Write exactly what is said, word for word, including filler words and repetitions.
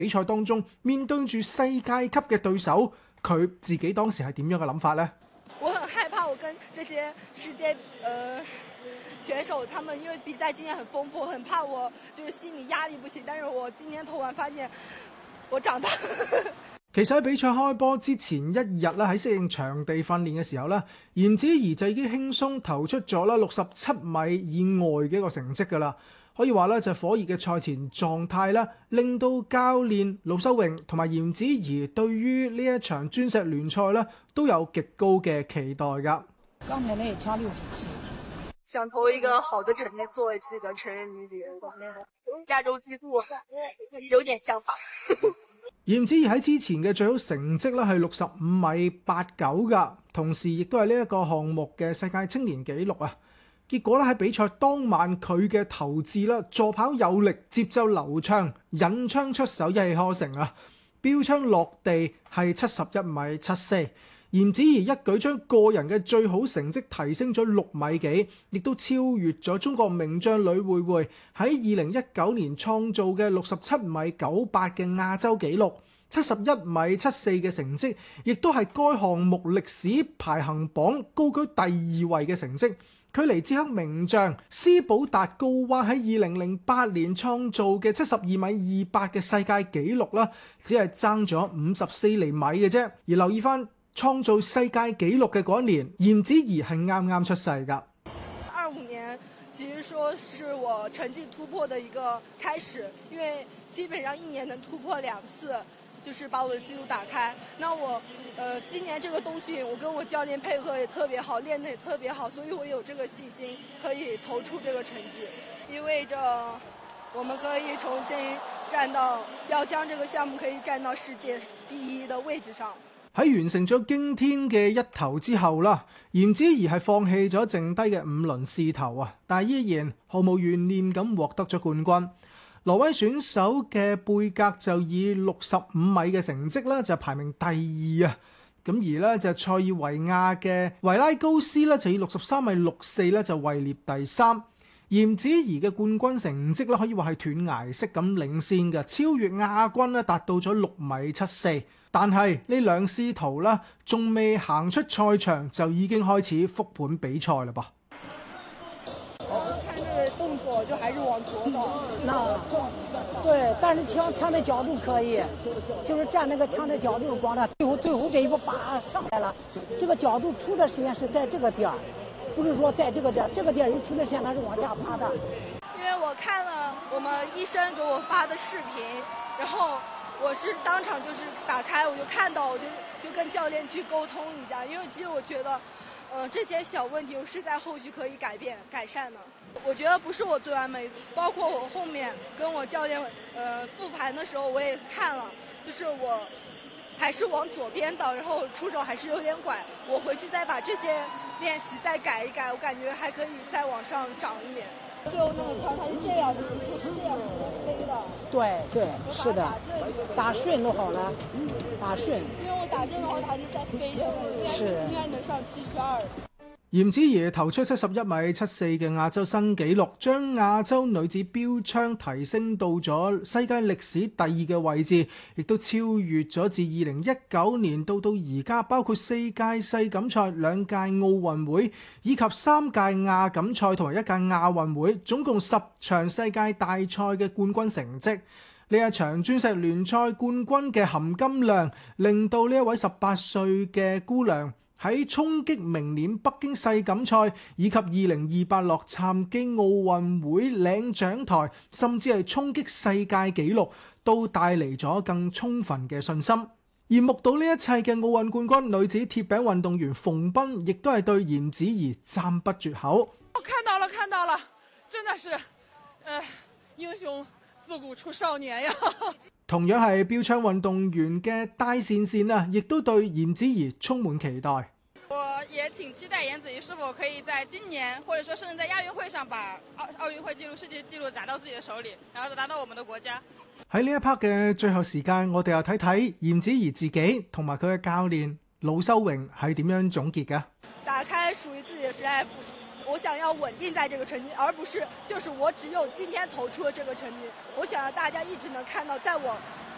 比賽當中面對住世界級嘅對手，佢自己當時係點樣嘅諗法呢？ 我很害怕，我跟這些世界呃選手，他們因為比賽經驗很豐富，很怕我就是心理壓力不行。但是我今天投完發現我長大。 其實喺比賽開波之前一日咧，喺適應場地訓練嘅時候咧，嚴子怡就已經輕鬆投出咗啦六十七米以外嘅一個成績㗎啦。可以話咧就火熱嘅賽前狀態啦，令到教練盧秀榮同埋嚴子怡對於呢一場鑽石聯賽咧都有極高嘅期待㗎。 剛才那一槍六十七， 想投一個好的成績作為這個成人女子亞洲紀錄，有點想法。 嚴子怡喺之前嘅最好成績咧係六十五米八九㗎，同時亦都係呢一個項目嘅世界青年紀錄啊！結果咧喺比賽當晚佢嘅投擲啦，助跑有力，節奏流暢，引槍出手一氣呵成啊！標槍落地係七十一米七四。嚴子怡一舉將個人嘅最好成績提升咗六米幾，亦都超越咗中國名將呂慧慧喺二零一九年創造嘅六十七米九八嘅亞洲紀錄，七十一米七四嘅成績，亦都係該項目歷史排行榜高居第二位嘅成績。距離捷克名將斯保達高娃喺二零零八年創造嘅七十二米二八嘅世界紀錄啦，只係爭咗五十四厘米嘅啫。而留意翻，創造世界紀錄嘅嗰一年，嚴子怡係啱啱出世㗎。 二五年其實說是我成績突破的一個開始，因為基本上一年能突破兩次，就是把我的紀錄打開。那我，呃，今年這個冬訓，我跟我教練配合也特別好，練得也特別好，所以我有這個信心可以投出這個成績，意味着我們可以重新站到，要將這個項目可以站到世界第一的位置上。 喺完成咗驚天嘅一投之後啦，嚴子怡係放棄咗剩低嘅五輪試投啊，但係依然毫無懸念咁獲得咗冠軍。挪威選手嘅貝格就以六十五米嘅成績咧就排名第二啊，咁而咧就塞爾維亞嘅維拉高斯咧就以六十三米六四咧就位列第三。嚴子怡嘅冠軍成績咧可以話係斷崖式咁領先嘅，超越亞軍咧達到咗六米七四。但係呢兩師徒啦，仲未行出賽場就已經開始復盤比賽啦噃。 我看這個動作就還是往左走， 那對，但是槍槍的角度可以，就是站那個槍的角度光的，最後最後這一步叭上來了，這個角度出的時間是在這個點，不是說在這個點，這個點一出的時間它是往下趴的。 因為我看了我們醫生給我發的視頻，然後我是當場就是打開，我就看到，我就就跟教練去溝通一下，因為其實我覺得，呃，這些小問題我是在後續可以改變改善的。我覺得不是我最完美，包括我後面跟我教練，呃，復盤的時候我也看了，就是我還是往左邊倒，然後出手還是有點拐，我回去再把這些練習再改一改，我感覺還可以再往上漲一點。最後那個槍它是這樣的，是這樣飛的。 對對，是的，打順都好了，打順。 因為我打正的話，它是在飛的，應該應該能上七十二。 嚴子怡投出七十一米七四嘅亞洲新紀錄，將亞洲女子標槍提升到咗世界歷史第二嘅位置，亦都超越咗自二零一九年到到而家，包括四屆世錦賽、兩屆奧運會以及三屆亞錦賽同埋一屆亞運會，總共十場世界大賽嘅冠軍成績。呢一場鑽石聯賽冠軍嘅含金量，令到呢一位十八歲嘅姑娘喺衝擊明年北京世錦賽以及二零二八洛杉磯奧運會領獎台，甚至係衝擊世界紀錄，都帶嚟咗更充分嘅信心。而目睹呢一切嘅奧運冠軍女子鐵餅運動員馮彬，亦都係對嚴子怡讚不絕口。 我看到了，看到了，真的是，呃，英雄自古出少年呀！ 同樣係標槍運動員嘅戴善善啊，亦都對嚴子怡充滿期待。 我也挺期待嚴子怡是否可以在今年，或者說甚至在亞運會上把奧奧運會紀錄、世界紀錄打到自己的手裏，然後打到我們的國家。 喺呢一 part 嘅最後時間，我哋又睇睇嚴子怡自己同埋佢嘅教練盧秀榮係點樣總結嘅。 打開屬於自己的時代，我想要穩定在這個成績，而不是就是我只有今天投出了這個成績。我想讓大家一直能看到，在我